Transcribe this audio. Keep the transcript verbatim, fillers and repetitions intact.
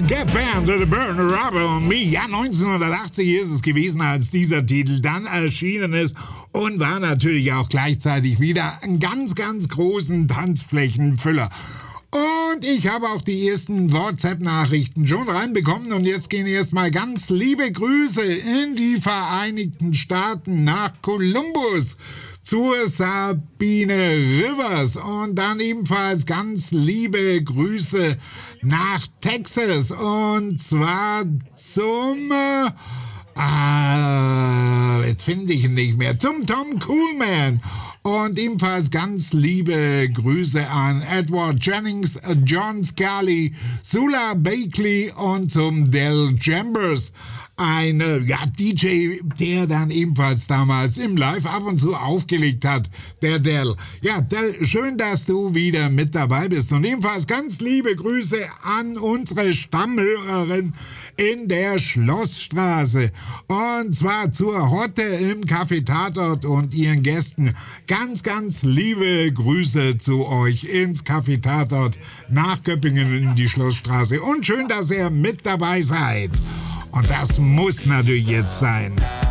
Get Band, The Burn Rubber on Me. Ja, neunzehnhundertachtzig ist es gewesen, als dieser Titel dann erschienen ist und war natürlich auch gleichzeitig wieder ein ganz, ganz großen Tanzflächenfüller. Und ich habe auch die ersten WhatsApp-Nachrichten schon reinbekommen und jetzt gehen erstmal ganz liebe Grüße in die Vereinigten Staaten nach Columbus zur Sabine Rivers und dann ebenfalls ganz liebe Grüße nach Texas und zwar zum... Äh, Ah, jetzt finde ich ihn nicht mehr. Zum Tom Coolman. Und ebenfalls ganz liebe Grüße an Edward Jennings, John Scully, Sula Bakley und zum Del Chambers. Ein ja, D J, der dann ebenfalls damals im Live ab und zu aufgelegt hat, der Del. Ja, Del, schön, dass du wieder mit dabei bist. Und ebenfalls ganz liebe Grüße an unsere Stammhörerin in der Schlossstraße. Und zwar zur Hotte im Café Tatort und ihren Gästen. Ganz, ganz liebe Grüße zu euch ins Café Tatort nach Göppingen in die Schlossstraße. Und schön, dass ihr mit dabei seid. Und das muss natürlich jetzt sein.